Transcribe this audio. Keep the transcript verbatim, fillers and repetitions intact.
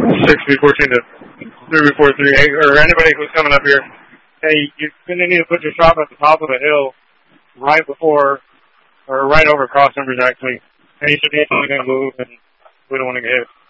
six B fourteen to three B forty-three, hey, or anybody who's coming up here, hey, you're going to need to put your shop at the top of the hill right before, or right over cross numbers actually. And you should be able to move, and we don't want to get hit.